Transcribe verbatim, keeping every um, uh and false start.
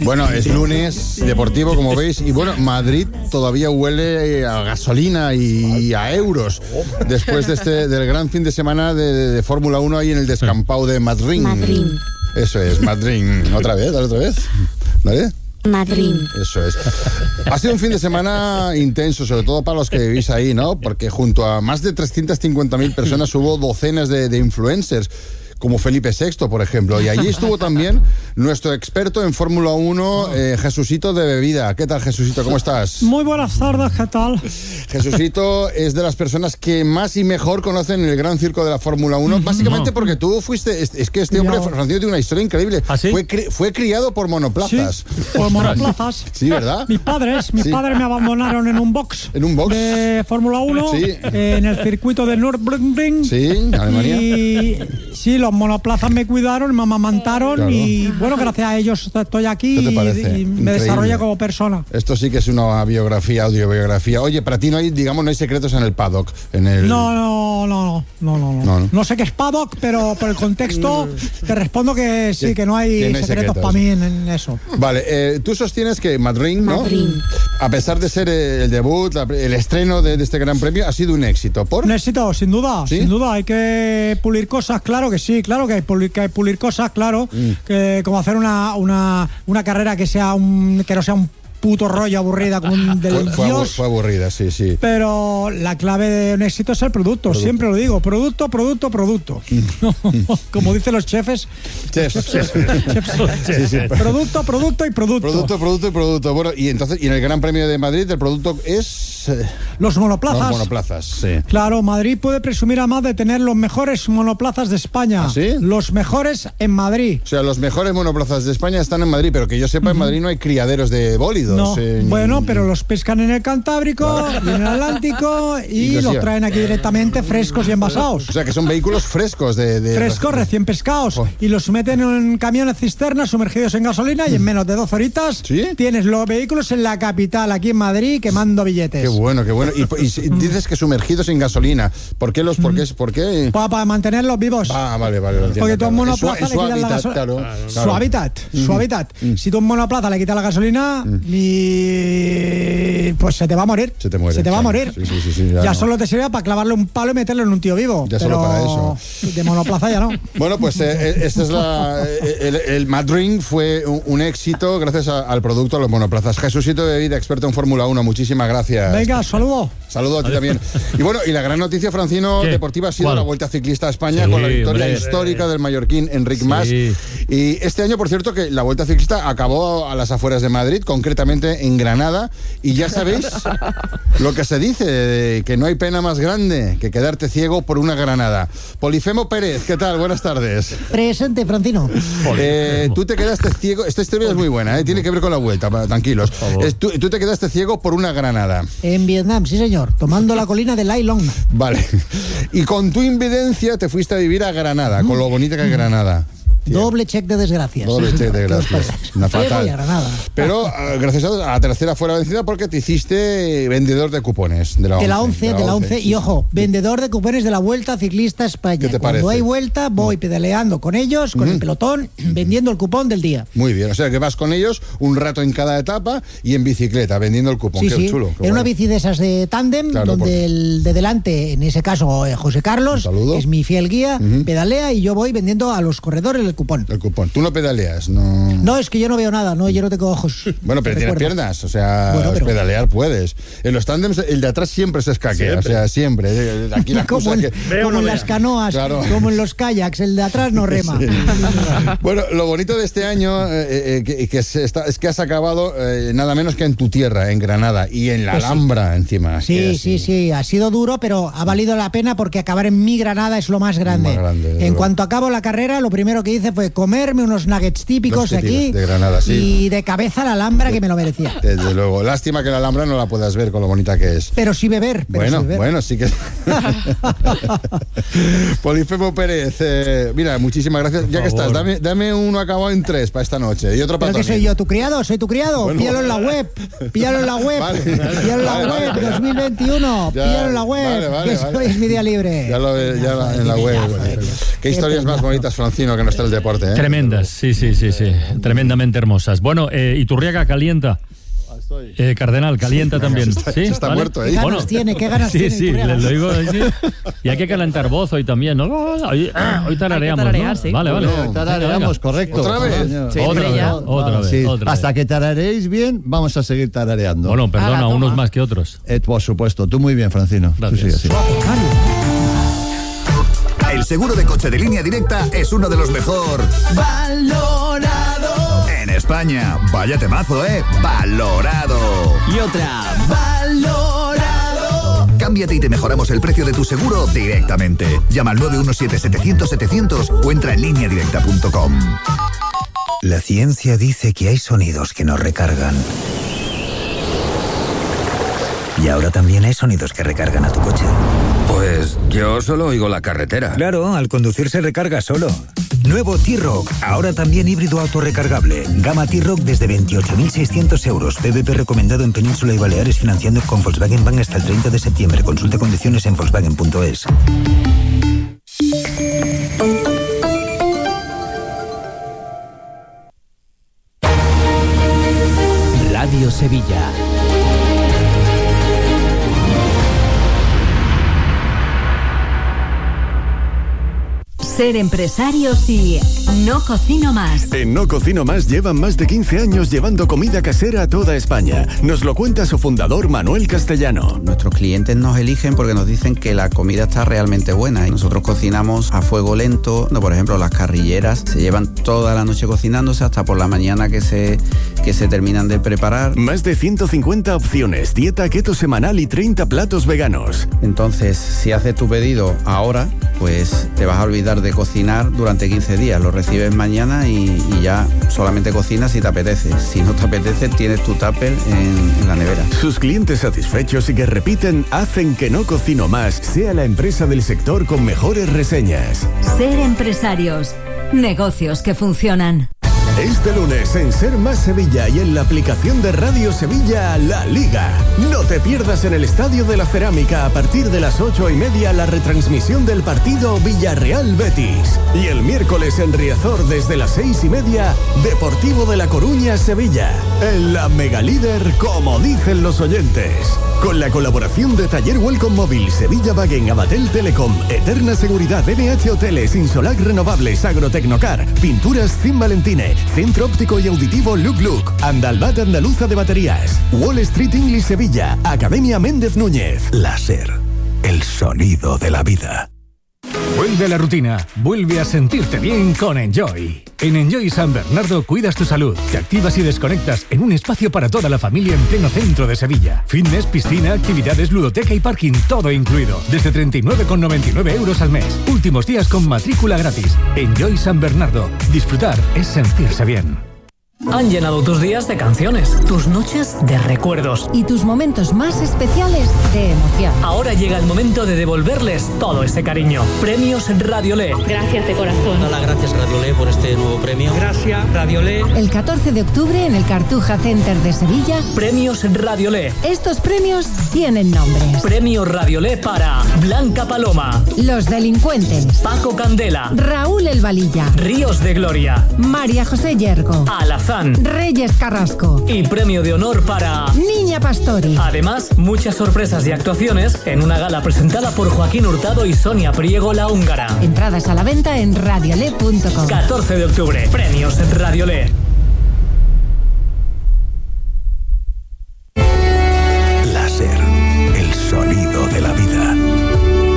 Bueno, es lunes deportivo, como veis, y bueno, Madrid todavía huele a gasolina y a euros después de este del gran fin de semana de, de, de Fórmula uno ahí en el descampado de Madrid. Madrid. Eso es, Madrid. ¿Otra vez? ¿Otra vez? ¿Vale? Madrid. Eso es. Ha sido un fin de semana intenso, sobre todo para los que vivís ahí, ¿no? Porque junto a más de trescientas cincuenta mil personas hubo docenas de, de influencers, como Felipe sexto, por ejemplo. Y allí estuvo también nuestro experto en Fórmula uno, eh, Jesucito de Bebida. ¿Qué tal, Jesucito? ¿Cómo estás? Muy buenas tardes, ¿qué tal? Jesucito es de las personas que más y mejor conocen el gran circo de la Fórmula uno, básicamente no. porque tú fuiste... Es, es que este hombre, Francisco, tiene una historia increíble. ¿Ah, sí? Fue, cri, fue criado por monoplazas. Sí, por monoplazas. Sí, ¿verdad? Mis padres, mis sí. padres me abandonaron en un box. ¿En un box? De Fórmula uno, sí. eh, en el circuito de Nürburgring. Sí, Alemania. Y sí, los monoplazas me cuidaron, me amamantaron, claro. Y bueno, gracias a ellos estoy aquí. ¿Qué te parece? y, y me Increíble. desarrollé como persona. Esto sí que es una biografía, audiobiografía. Oye, para ti no hay, digamos, no hay secretos en el paddock. En el... No, no, no, no, no, no, no. No sé qué es paddock, pero por el contexto te respondo que sí, que no hay, que no hay secretos, secretos para mí en, en eso. Vale, eh, tú sostienes que Madrid, ¿no? Madrid. A pesar de ser el debut, el estreno de, de este gran premio, ha sido un éxito. ¿Por? Un éxito, sin duda, ¿sí? Sin duda. Hay que pulir cosas, claro que sí, claro que hay pulir, que hay pulir cosas, claro, mm. que como hacer una, una, una carrera que sea un, que no sea un puto rollo aburrida como un del fue, fue, Dios. Fue aburrida, sí, sí. Pero la clave de un éxito es el producto, producto. Siempre lo digo, producto, producto, producto. Como dicen los chefes. Chefs. Chefs, chefs. Sí, sí. Producto, producto y producto. Producto, producto y producto. Bueno, y entonces, y en el Gran Premio de Madrid el producto es... Eh, los monoplazas. Los monoplazas, sí. Claro, Madrid puede presumir además de tener los mejores monoplazas de España. ¿Ah, sí? Los mejores en Madrid. O sea, los mejores monoplazas de España están en Madrid, pero que yo sepa, uh-huh. en Madrid no hay criaderos de bólidos. No, eh, bueno, pero los pescan en el Cantábrico, claro. y en el Atlántico y, y los traen aquí directamente frescos y envasados. O sea, que son vehículos frescos de... de frescos, de... recién pescados. Oh. Y los meten en camiones cisternas sumergidos en gasolina y en menos de dos horitas ¿sí? tienes los vehículos en la capital, aquí en Madrid, quemando billetes. Qué bueno, qué bueno. Y, y, y dices que sumergidos en gasolina. ¿Por qué los...? ¿Por qué? ¿Por qué? Para, para mantenerlos vivos. Ah, vale, vale. Lo entiendo, porque tú a un monoplaza su, le quitas la gasolina. Claro, claro. Claro. Su hábitat, mm. su hábitat. Mm. Si tú a un monoplaza le quitas la gasolina, mm. y... pues se te va a morir. Se te muere. Se te va a morir. Sí, sí, sí, sí, ya ya no. solo te sirve para clavarle un palo y meterlo en un tío vivo. Ya pero solo para eso. De monoplaza ya no. Bueno, pues eh, este es la, el, el Madrid fue un, un éxito gracias a, al producto de los monoplazas. Jesucito de Bebida, experto en Fórmula uno, muchísimas gracias. Venga, saludo. Saludo a ti también. Y bueno, y la gran noticia, Francino, ¿qué? Deportiva ha sido ¿cuál? La Vuelta Ciclista a España, sí, con la victoria hombre, histórica del mallorquín Enric sí. Mas. Y este año, por cierto, que la Vuelta Ciclista acabó a las afueras de Madrid, concretamente en Granada, y ya sabéis lo que se dice, que no hay pena más grande que quedarte ciego por una granada. Polifemo Pérez, ¿qué tal? Buenas tardes. Presente, Francino. Eh, tú te quedaste ciego, esta historia es muy buena, ¿eh? Tiene que ver con la Vuelta, tranquilos. Es, tú, tú te quedaste ciego por una granada. En Vietnam, sí señor, tomando la colina de Lai Long. Vale. Y con tu invidencia te fuiste a vivir a Granada, mm. con lo bonita que es Granada. Tío. Doble check de desgracias. Doble check de desgracias. Una fatal. Pero uh, gracias a la tercera fue la vencida porque te hiciste vendedor de cupones. De la de la once. De la, de la once. Y ojo, vendedor de cupones de la Vuelta Ciclista a España. ¿Qué te Cuando parece? hay vuelta, voy pedaleando con ellos, con mm. el pelotón, vendiendo el cupón del día. Muy bien. O sea que vas con ellos un rato en cada etapa y en bicicleta, vendiendo el cupón. Sí, qué sí. chulo. Qué en bueno. una bici de esas de tándem, claro, donde porque... el de delante, en ese caso eh, José Carlos, que es mi fiel guía, uh-huh. pedalea y yo voy vendiendo a los corredores el cupón. El cupón. Tú no pedaleas, no... No, es que yo no veo nada, no, yo no tengo ojos. Bueno, pero tienes piernas, o sea, bueno, pero... pedalear puedes. En los tándems, el de atrás siempre se escaquea, siempre. o sea, siempre. Aquí la como cosa en, que... como en las canoas, claro. como en los kayaks, el de atrás no rema. Sí. Bueno, lo bonito de este año eh, eh, que, que se está, es que has acabado eh, nada menos que en tu tierra, en Granada, y en la pues Alhambra sí. encima. Sí, sí, sí, ha sido duro, pero ha valido la pena porque acabar en mi Granada es lo más grande. Más grande en verdad. Cuanto acabo la carrera, lo primero que hice fue comerme unos nuggets típicos aquí de Granada, sí. y de cabeza a la Alhambra, que me lo merecía. Desde luego. Lástima que la Alhambra no la puedas ver con lo bonita que es. Pero sí beber. Pero bueno, sí beber. bueno, sí que... Polifemo Pérez, eh, mira, muchísimas gracias. Por ya favor. que estás, dame, dame uno acabado en tres para esta noche y otro para ¿Pero que soy yo, tu criado? ¿Soy tu criado? Bueno, píllalo en la web. Píllalo en la web. Vale. Píllalo en la vale, web. Vale. dos mil veintiuno. Ya, píllalo en la web. Vale, vale, que vale. Hoy es mi día libre. Ya lo ve, ya en la web. Vale. Qué historias más bonitas, Francino, que nos traes de deporte, ¿eh? Tremendas, sí, sí, sí, sí. Tremendamente hermosas. Bueno, eh, Iturriaga calienta. Eh, Cardenal, calienta sí, también. Se está, ¿Sí? se está ¿Vale? muerto ahí. ¿Qué ganas bueno, tiene? ¿Qué ganas sí, tiene? Sí, sí, lo digo. Sí. Y hay que calentar voz hoy también, ¿no? Hoy, ah, hoy tarareamos, tararear, ¿no? sí. Vale, vale. No, tarareamos, correcto. ¿Otra vez? Sí, otra, vez otra vez, sí. otra vez. Hasta que tarareéis bien, vamos a seguir tarareando. Bueno, perdona, ah, unos más que otros. Eh, por supuesto, tú muy bien, Francino. Gracias. Tú sigue, El seguro de coche de Línea Directa es uno de los mejor valorado en España. Vaya temazo, ¿eh? Valorado. Y otra, valorado. Cámbiate y te mejoramos el precio de tu seguro directamente. Llama al nueve uno siete, setecientos, setecientos o entra en línea directa punto com. La ciencia dice que hay sonidos que nos recargan. Y ahora también hay sonidos que recargan a tu coche. Pues yo solo oigo la carretera. Claro, al conducir se recarga solo. Nuevo T-Roc, ahora también híbrido autorrecargable. Gama T-Roc desde veintiocho mil seiscientos euros. P V P recomendado en Península y Baleares, financiando con Volkswagen Bank hasta el treinta de septiembre. Consulta condiciones en volkswagen punto es. Radio Sevilla. Ser empresarios y No Cocino Más. En No Cocino Más llevan más de quince años llevando comida casera a toda España. Nos lo cuenta su fundador, Manuel Castellano. Nuestros clientes nos eligen porque nos dicen que la comida está realmente buena. Y nosotros cocinamos a fuego lento. Por ejemplo, las carrilleras se llevan toda la noche cocinándose hasta por la mañana que se, que se terminan de preparar. Más de ciento cincuenta opciones, dieta keto semanal y treinta platos veganos. Entonces, si haces tu pedido ahora, pues te vas a olvidar de cocinar durante quince días. Lo recibes mañana y, y ya solamente cocinas si te apetece. Si no te apetece, tienes tu tupper en, en la nevera. Sus clientes satisfechos y que repiten hacen que No Cocino Más sea la empresa del sector con mejores reseñas. Ser empresarios. Negocios que funcionan. Este lunes en Ser Más Sevilla y en la aplicación de Radio Sevilla, La Liga. No te pierdas en el Estadio de la Cerámica a partir de las ocho y media la retransmisión del partido Villarreal-Betis. Y el miércoles en Riazor desde las seis y media, Deportivo de La Coruña-Sevilla. En la Megalíder, como dicen los oyentes. Con la colaboración de Taller Welcome Móvil, Sevilla Wagen, Abatel Telecom, Eterna Seguridad, N H Hoteles, Insolac Renovables, Agrotecnocar, Pinturas Zin Valentine, Centro Óptico y Auditivo Look Look, Andalbat Andaluza de Baterías, Wall Street English Sevilla, Academia Méndez Núñez. Láser, el sonido de la vida. Vuelve a la rutina, vuelve a sentirte bien con Enjoy. En Enjoy San Bernardo cuidas tu salud, te activas y desconectas en un espacio para toda la familia en pleno centro de Sevilla. Fitness, piscina, actividades, ludoteca y parking, todo incluido. Desde treinta y nueve con noventa y nueve euros al mes. Últimos días con matrícula gratis. Enjoy San Bernardo. Disfrutar es sentirse bien. Han llenado tus días de canciones, tus noches de recuerdos y tus momentos más especiales de emoción. Ahora llega el momento de devolverles todo ese cariño. Premios Radiolé. Gracias de corazón. Hola, gracias Radiolé por este nuevo premio. Gracias Radiolé. El catorce de octubre en el Cartuja Center de Sevilla. Premios Radiolé. Estos premios tienen nombres. Premio Radiolé para Blanca Paloma, Los Delincuentes, Paco Candela, Raúl El Valilla, Ríos de Gloria, María José Yergo, Alazán, Reyes Carrasco y premio de honor para Niña Pastori. Además, muchas sorpresas y actuaciones en una gala presentada por Joaquín Hurtado y Sonia Priego la húngara. Entradas a la venta en radiolé punto com. catorce de octubre, Premios Radiolé.